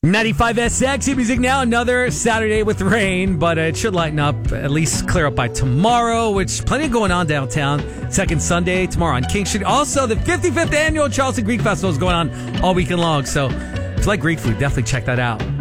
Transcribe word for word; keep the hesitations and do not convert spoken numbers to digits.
ninety-five S X, music now. Another Saturday with rain, but it should lighten up, at least clear up by tomorrow, which plenty going on downtown. Second Sunday tomorrow on King Street. Also, the fifty-fifth annual Charleston Greek Festival is going on all weekend long. So if you like Greek food, definitely check that out.